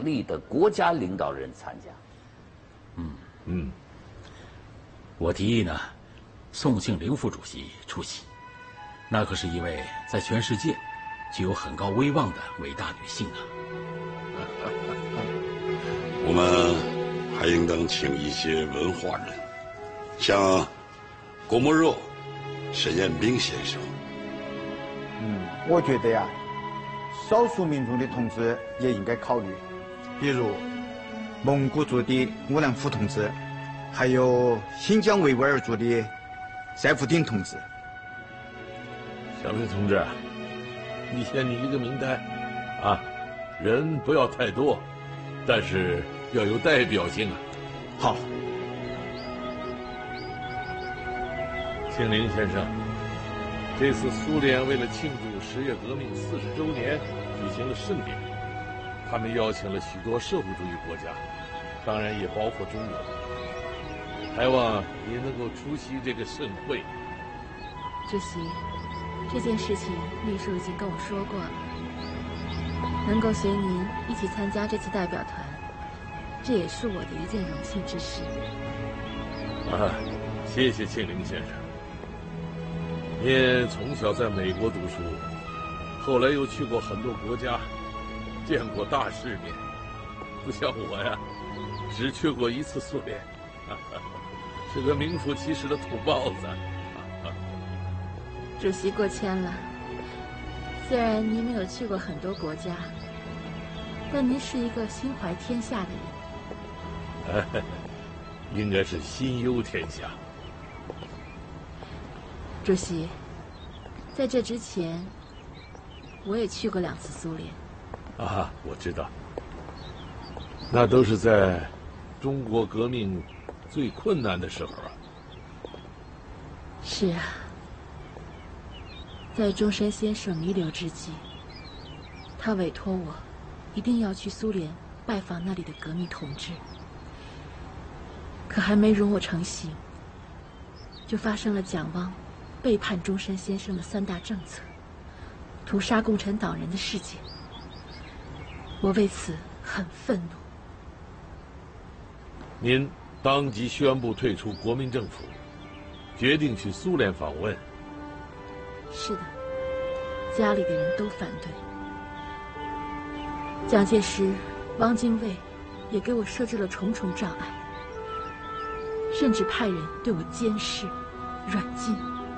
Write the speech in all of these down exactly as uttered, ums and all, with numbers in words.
力的国家领导人参加。 嗯嗯，我提议呢，宋庆龄副主席出席。那可是一位在全世界具有很高威望的伟大女性啊。 我们还应当请一些文化人，像郭沫若、沈雁冰先生。 嗯，我觉得呀，少数民族的同志也应该考虑，比如蒙古族的乌兰甫同志，还有新疆维吾尔族的赛夫丁同志。 小林同志，你先拟一个名单，啊，人不要太多，但是要有代表性啊。 好。 庆龄先生，这次苏联为了庆祝十月革命四十周年，举行了盛典，他们邀请了许多社会主义国家，当然也包括中国。还望您能够出席这个盛会。 主席，这件事情秘书已经跟我说过了。能够随您一起参加这次代表团，这也是我的一件荣幸之事。 啊，谢谢庆龄先生。您从小在美国读书，后来又去过很多国家，见过大世面，不像我呀，只去过一次苏联，是个名副其实的土包子。 主席过谦了，虽然您没有去过很多国家，但您是一个心怀天下的人。 哎，应该是心忧天下。 主席，在这之前，我也去过两次苏联。 啊，我知道，那都是在中国革命最困难的时候啊。 是啊，在中山先生弥留之际，他委托我一定要去苏联拜访那里的革命同志。可还没容我成行，就发生了蒋汪背叛中山先生的三大政策，屠杀共产党人的事件。我为此很愤怒。 您当即宣布退出国民政府，决定去苏联访问。 是的，家里的人都反对。蒋介石、汪精卫也给我设置了重重障碍，甚至派人对我监视、软禁。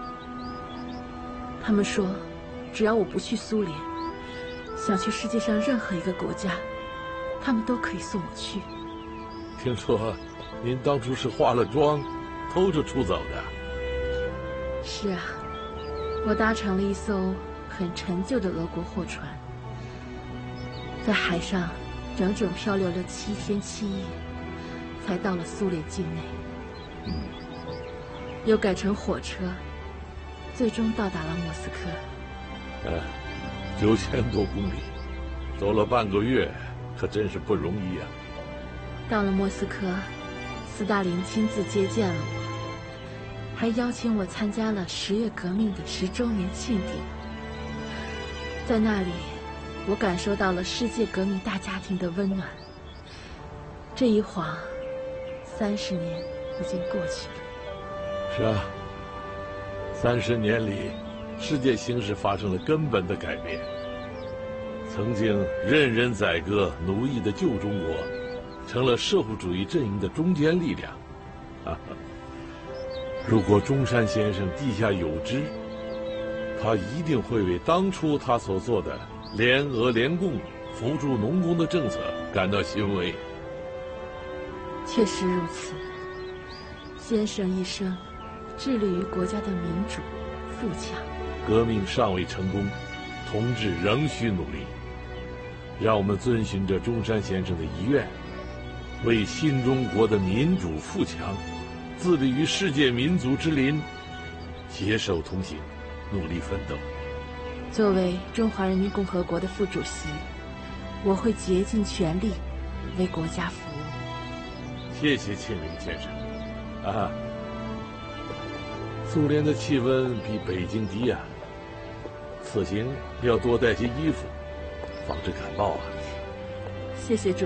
他们说，只要我不去苏联，想去世界上任何一个国家，他们都可以送我去。 听说您当初是化了妆，偷着出走的。 是啊，我搭乘了一艘很陈旧的俄国货船，在海上整整漂流了七天七夜，才到了苏联境内。 嗯， 又改乘火车，最终到达了莫斯科。 呃，九千多公里，走了半个月，可真是不容易啊。 到了莫斯科，斯大林亲自接见了我，还邀请我参加了十月革命的十周年庆典。在那里，我感受到了世界革命大家庭的温暖。这一晃，三十年已经过去了。 是啊，三十年里，世界形势发生了根本的改变。曾经任人宰割、奴役的旧中国，成了社会主义阵营的中坚力量。哈哈，如果中山先生地下有知，他一定会为当初他所做的联俄联共、扶助农工的政策感到欣慰。 确实如此，先生一生致力于国家的民主、富强。 革命尚未成功，同志仍需努力。让我们遵循着中山先生的遗愿，为新中国的民主富强，致力于世界民族之林，携手同行，努力奋斗。 作为中华人民共和国的副主席，我会竭尽全力为国家服务。 谢谢庆龄先生。啊，苏联的气温比北京低啊，此行要多带些衣服，防止感冒啊。 谢谢主